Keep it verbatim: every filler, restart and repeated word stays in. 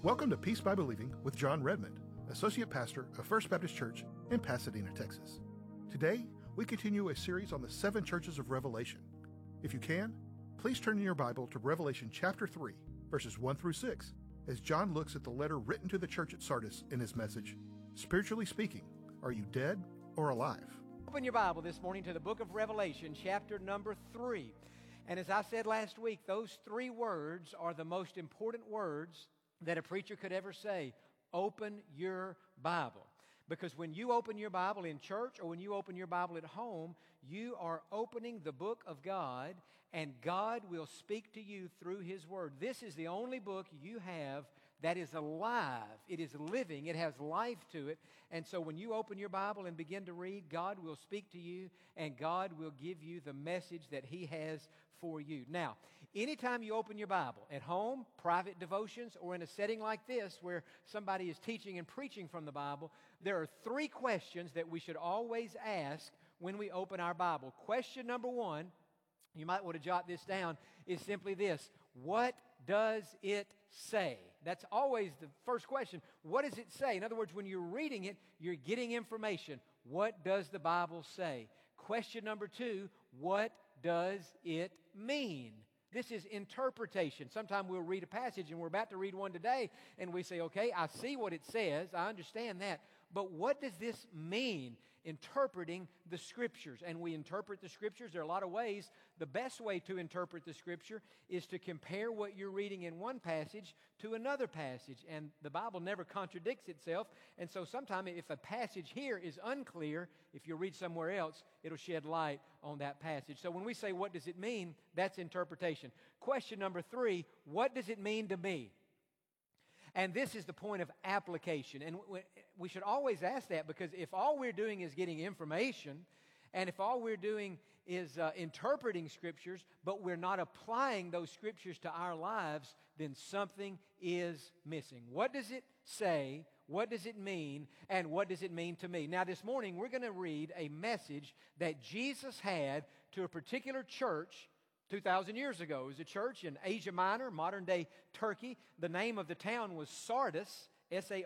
Welcome to Peace by Believing with John Redmond, Associate Pastor of First Baptist Church in Pasadena, Texas. Today, we continue a series on the seven churches of Revelation. If you can, please turn in your Bible to Revelation chapter three, verses one through six, as John looks at the letter written to the church at Sardis in his message, Spiritually Speaking, Are You Dead or Alive? Open your Bible this morning to the book of Revelation, chapter number three. And as I said last week, those three words are the most important words that a preacher could ever say. Open your Bible. Because when you open your Bible in church or when you open your Bible at home, you are opening the book of God, and God will speak to you through His Word. This is the only book you have that is alive. It is living. It has life to it. And so when you open your Bible and begin to read, God will speak to you, and God will give you the message that He has for you. Now, anytime you open your Bible, at home, private devotions, or in a setting like this where somebody is teaching and preaching from the Bible, there are three questions that we should always ask when we open our Bible. Question number one, you might want to jot this down, is simply this: what does it say? That's always the first question. What does it say? In other words, when you're reading it, you're getting information. What does the Bible say? Question number two, what does it mean? This is interpretation. Sometimes we'll read a passage, and we're about to read one today, and we say, okay, I see what it says, I understand that, but what does this mean? Interpreting the Scriptures. And we interpret the Scriptures. There are a lot of ways. The best way to interpret the Scripture is to compare what you're reading in one passage to another passage. And the Bible never contradicts itself. And so sometimes if a passage here is unclear, if you read somewhere else, it'll shed light on that passage. So when we say, what does it mean? That's interpretation. Question number three, what does it mean to me? And this is the point of application. And we should always ask that, because if all we're doing is getting information, and if all we're doing is uh, interpreting Scriptures, but we're not applying those Scriptures to our lives, then something is missing. What does it say? What does it mean? And what does it mean to me? Now, this morning, we're going to read a message that Jesus had to a particular church two thousand years ago. It was a church in Asia Minor, modern-day Turkey. The name of the town was Sardis, S A